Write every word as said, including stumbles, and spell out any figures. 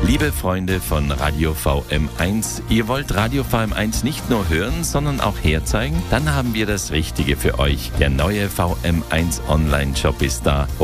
Liebe Freunde von Radio V M eins, ihr wollt Radio V M eins nicht nur hören, sondern auch herzeigen? Dann haben wir das Richtige für euch. Der neue V M eins Online-Shop ist da.